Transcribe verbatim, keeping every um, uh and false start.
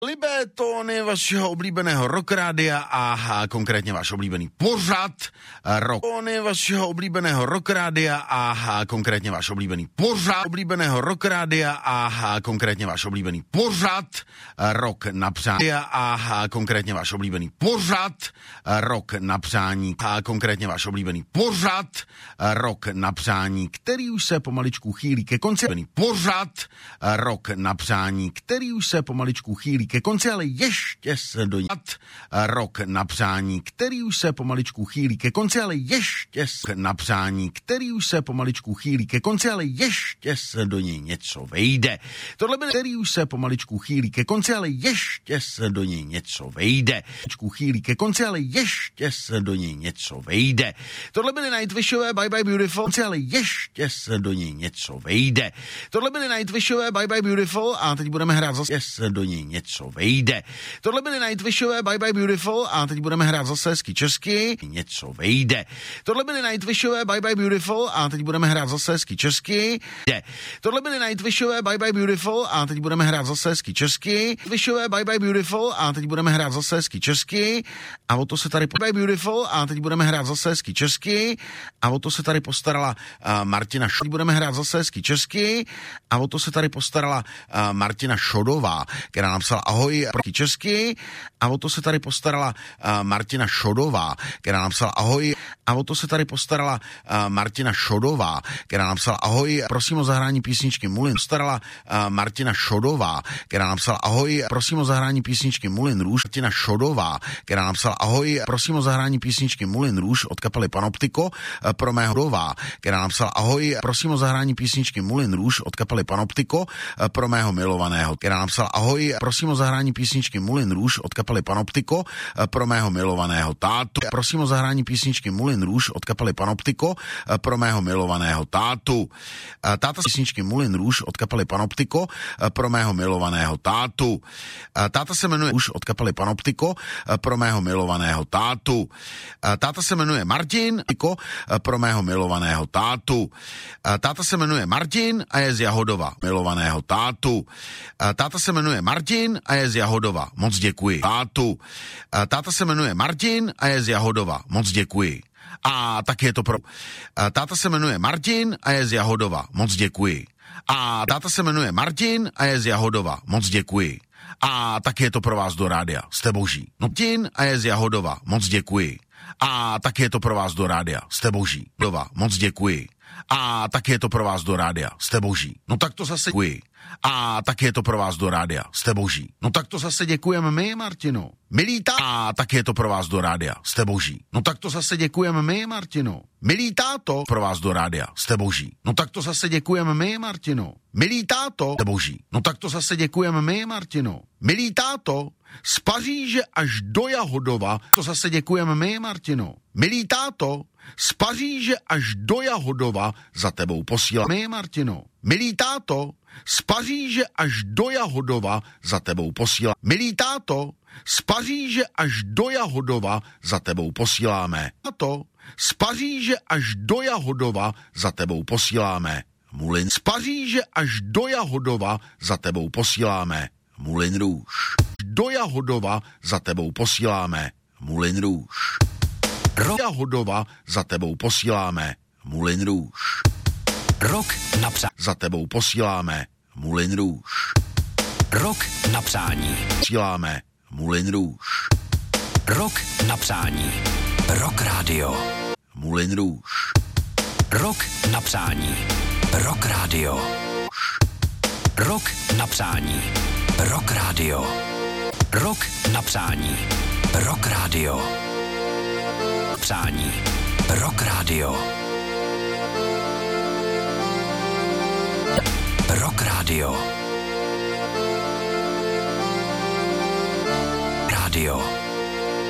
Libé tóny vašeho oblíbeného rock rádia a konkrétně váš oblíbený pořad rock. Tóny vašeho oblíbeného rock rádia a konkrétně váš oblíbený pořad oblíbeného rock rádia a konkrétně váš oblíbený pořad rock na přání a konkrétně váš oblíbený pořad rock na přání a konkrétně váš oblíbený pořad rock na přání, který už se pomaličku chýlí ke konci. Pořad rock na přání, který už se pomaličku chýlí ke konci, ale ještě se do něj rok na přání, který už se pomaličku chýlí ke konci, ale ještě se na přání, který už se pomaličku chýlí ke konci, ale ještě se do něj něco vejde. Tohle byl, který už se pomaličku chýlí ke konci, ale ještě se do něj něco vejde. Chýlí ke konci, ale ještě se do něj něco vejde. Tohle byly Nightwishové Bye Bye Beautiful, ale ještě se do něj něco vejde. Tohle byly Nightwishové Bye Bye Beautiful a teď budeme hrát zase se do něj něco vejde. Tohle byly Nightwishové Bye Bye Beautiful a teď budeme hrát zase hezky česky. Něco vejde. Tohle byly Nightwishové Bye Bye Beautiful a teď budeme hrát zase hezky česky. Tohle byly Nightwishové Bye Bye Beautiful a teď budeme hrát zase hezky česky. Nightwishové Bye Bye Beautiful a teď budeme hrát zase hezky česky. A o to se tady Bye Beautiful a teď budeme hrát zase hezky česky. A o to se tady postarala uh, Martina Š... Budeme hrát zase hezky česky. A o to se tady postarala uh, Martina Šodová, která napsala ahoj proti česky. A o to se tady postarala uh, Martina Šodová, která napsala ahoj. A o to se tady postarala uh, Martina Šodová, která napsala ahoj, prosím o zahrání písničky Mulin. Postarala uh, Martina Šodová, která napsala ahoj, prosím o zahrání písničky Mulin Růž. Martina Šodová, která napsala ahoj, prosím o zahrání písničky Mulin Růž od kapely Panoptiko uh, pro mého Dová, která napsala ahoj, prosím o zahrání písničky Mulin Růž od kapely Panoptiko uh, pro mého milovaného, která napsala ahoj, prosím o zahrání písničky Mulin Růž od kapely Panoptiko uh, pro mého milovaného tátu. Prosím o zahrání písničky Mulin Růž od kapely Panoptiko uh, pro mého milovaného tátu. Uh, táta písničky Mulin Růž od kapely Panoptiko uh, pro mého milovaného tátu. Uh, táta se jmenuje Růž od kapely Panoptiko uh, pro mého milovaného tátu. Uh, táta se jmenuje Martin uh, pro mého milovaného tátu. Uh, táta se jmenuje Martin a je z Jahodova, milovaného tátu. Uh, táta se jmenuje Martin a je z Jahodova, moc děkuji. Tátu. Uh, táta se jmenuje Martin a je z Jahodova, moc děkuji. A tak je to pro... Táta se jmenuje Martin a je z Jahodova, moc děkuji. A táta se jmenuje Martin a je z Jahodova, moc děkuji. A tak je to pro vás do rádia, jste boží. Martin a je z Jahodova, moc děkuji. A tak je to pro vás do rádia, jste boží. Dova, moc děkuji. A tak je to pro vás do rádia, jste boží. No tak to zase děkuji. A tak je to pro vás do rádia, jste boží. No tak to zase děkujeme my, Martino. Milí táto. A tak je to pro vás do rádia, jste boží. No tak to zase děkujeme my, Martino. Milí táto, pro vás do rádia, jste boží. No tak to zase děkujeme my, Martino. Milí táto, jste boží. No tak to zase děkujeme my, Martino. Milí táto, z Paříže až do Jahodova, to zase děkujeme my, Martino. Milí táto, z Paříže až do Jahodova za tebou posílám my, Martino. Milí táto, z Paříže až do Jahodova za tebou posílám. Milí táto, z Paříže až do Jahodova za tebou posíláme. Táto, z Paříže až do Jahodova za tebou posíláme. Mulin. Z Paříže až do Jahodova za tebou posíláme. Mulin Růž. Do Jahodova za tebou posíláme. Mulin Růž. Do Jahodova za tebou posíláme. Mulin Růž. Rok na přání. Za tebou posíláme. Mulin Růž. Rok na přání. Posíláme. Mulin Růž. Rok na přání. Rock Radio. Mulin Růž. Rok na přání. Rock Radio. Rok na přání. Rock Radio. Rok na přání. Rock Radio. Přání. Rock Radio. Rock Radio. Radio.